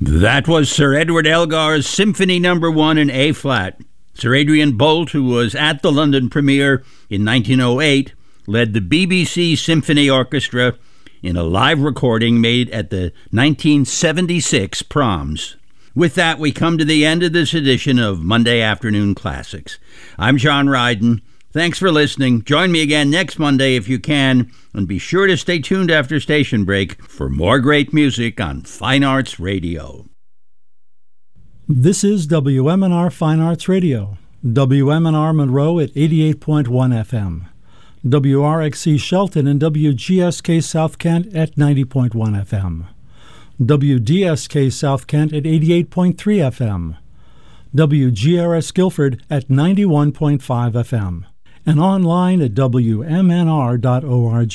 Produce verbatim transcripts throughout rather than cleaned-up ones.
That was Sir Edward Elgar's Symphony Number One in A flat. Sir Adrian Boult, who was at the London premiere in nineteen oh eight, led the B B C Symphony Orchestra in a live recording made at the nineteen seventy-six Proms. With that, we come to the end of this edition of Monday Afternoon Classics. I'm John Ryden. Thanks for listening. Join me again next Monday if you can, and be sure to stay tuned after station break for more great music on Fine Arts Radio. This is W M N R Fine Arts Radio, W M N R Monroe at eighty-eight point one F M, W R X C Shelton and W G S K South Kent at ninety point one F M, W D S K South Kent at eighty-eight point three F M, W G R S Guilford at ninety-one point five F M, and online at W M N R dot org.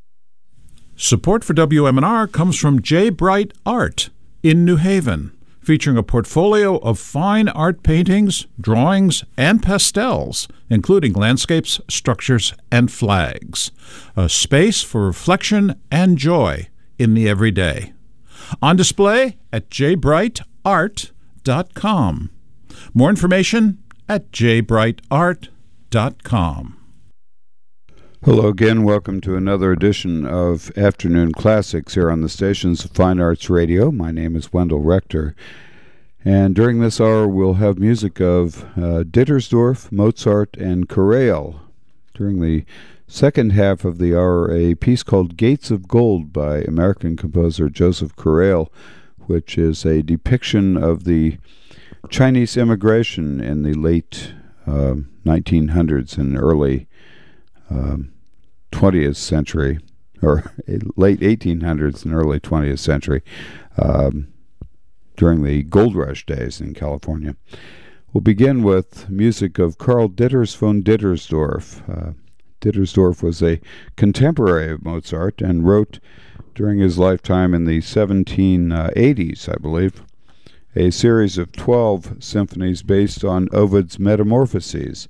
Support for W M N R comes from J. Bright Art in New Haven, featuring a portfolio of fine art paintings, drawings, and pastels, including landscapes, structures, and flags. A space for reflection and joy in the everyday. On display at j bright art dot com. More information at j bright art dot com. Hello again. Welcome to another edition of Afternoon Classics here on the stations of Fine Arts Radio. My name is Wendell Rector. And during this hour, we'll have music of uh, Dittersdorf, Mozart, and Correal. During the second half of the hour, a piece called Gates of Gold by American composer Joseph Correal, which is a depiction of the Chinese immigration in the late uh, nineteen hundreds and early um, twentieth century, or late eighteen hundreds and early twentieth century, um, during the gold rush days in California. We'll begin with music of Karl Ditters von Dittersdorf. Uh, Dittersdorf was a contemporary of Mozart and wrote during his lifetime in the seventeen eighties, I believe, a series of twelve symphonies based on Ovid's Metamorphoses.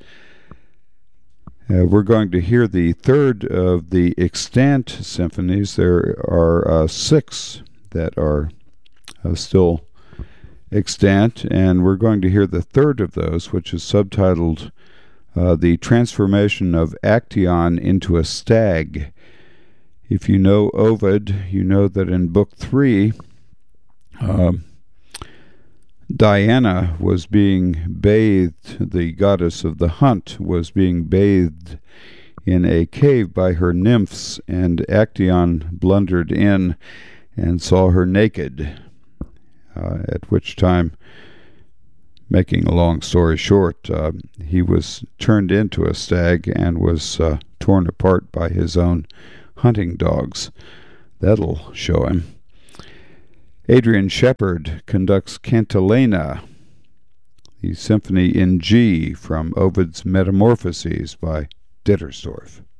Uh, we're going to hear the third of the extant symphonies. There are uh, six that are uh, still extant, and we're going to hear the third of those, which is subtitled uh, The Transformation of Actaeon into a Stag. If you know Ovid, you know that in Book three, uh, Diana was being bathed, the goddess of the hunt was being bathed in a cave by her nymphs, and Actaeon blundered in and saw her naked, uh, at which time, making a long story short, uh, he was turned into a stag and was uh, torn apart by his own hunting dogs. That'll show him. Adrian Shepard conducts Cantilena, the symphony in G from Ovid's Metamorphoses by Dittersdorf.